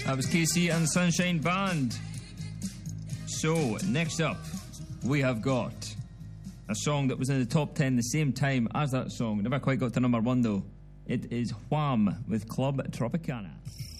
That was KC and the Sunshine Band. So, next up, we have got a song that was in the top 10 the same time as that song. Never quite got to number 1 though. It is Wham with Club Tropicana.